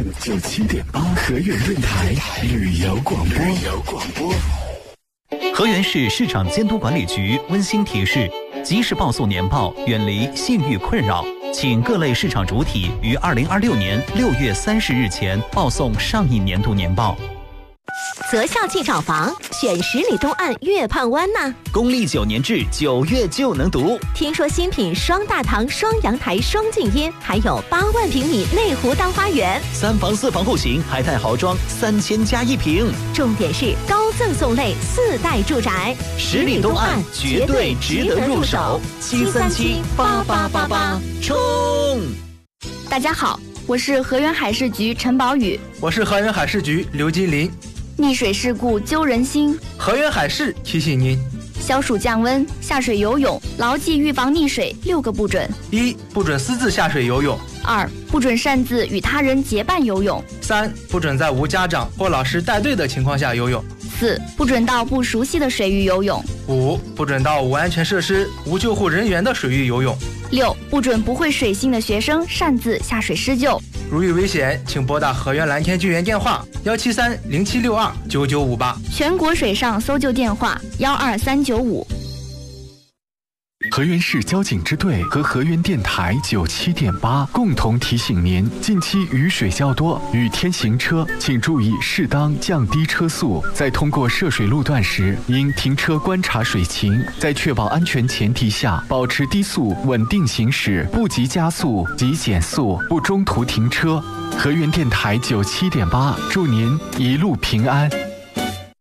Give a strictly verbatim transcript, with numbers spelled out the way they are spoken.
九七点八，河源电台旅游广播。旅游广播。 河源市市场监督管理局温馨提示：及时报送年报，远离信誉困扰。请各类市场主体于二零二六年六月三十日前报送上一年度年报。 择校进找房，选十里东岸月畔湾呐。 公历九年制，九月就能读。 听说新品双大堂、双阳台、双静音，还有八万平米内湖大花园， 三房四房户型，还带豪装，三千加一平。 重点是高赠送类四代住宅， 十里东岸绝对值得入手。七三七八八八八，冲！ 大家好，我是河源海事局陈宝宇， 我是河源海事局刘金林。 溺水事故揪人心， 河源海事提醒您： 消暑降温，下水游泳，牢记预防溺水六个不准： 一、不准私自下水游泳； 二、不准擅自与他人结伴游泳； 三、不准在无家长或老师带队的情况下游泳； 四、不准到不熟悉的水域游泳； 五、不准到无安全设施、无救护人员的水域游泳； 六、不准不会水性的学生擅自下水施救。 如遇危险，请拨打河源蓝天救援电话幺七三零七六二九九五八， 全国水上搜救电话幺二三九五。 河源市交警支队和河源电台九七点八共同提醒您：近期雨水较多，雨天行车请注意适当降低车速，在通过涉水路段时，应停车观察水情，在确保安全前提下，保持低速稳定行驶，不急加速，急减速，不中途停车。河源电台九七点八，祝您一路平安。